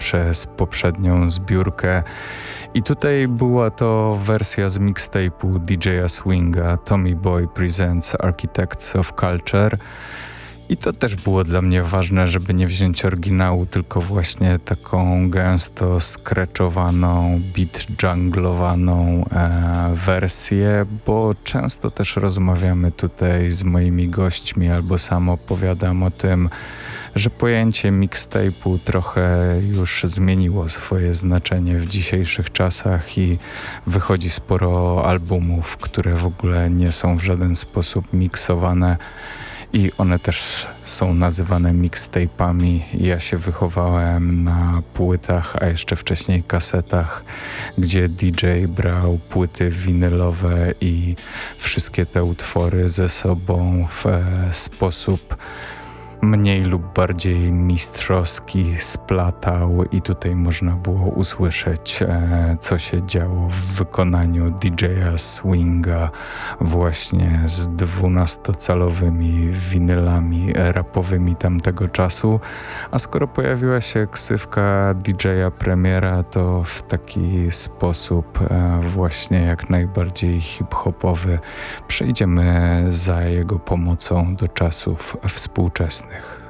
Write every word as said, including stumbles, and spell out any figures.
przez poprzednią zbiórkę. I tutaj była to wersja z mixtape'u D J Swinga Tommy Boy Presents Architects of Culture. I to też było dla mnie ważne, żeby nie wziąć oryginału, tylko właśnie taką gęsto skreczowaną, beat junglowaną e, wersję, bo często też rozmawiamy tutaj z moimi gośćmi albo sam opowiadam o tym, że pojęcie mixtape'u trochę już zmieniło swoje znaczenie w dzisiejszych czasach i wychodzi sporo albumów, które w ogóle nie są w żaden sposób miksowane. I one też są nazywane mixtape'ami. Ja się wychowałem na płytach, a jeszcze wcześniej kasetach, gdzie D J brał płyty winylowe i wszystkie te utwory ze sobą w e, sposób mniej lub bardziej mistrzowski splatał i tutaj można było usłyszeć, e, co się działo w wykonaniu D J Swinga właśnie z dwunastocalowymi winylami rapowymi tamtego czasu. A skoro pojawiła się ksywka D J Premiera, to w taki sposób e, właśnie jak najbardziej hip-hopowy przejdziemy za jego pomocą do czasów współczesnych.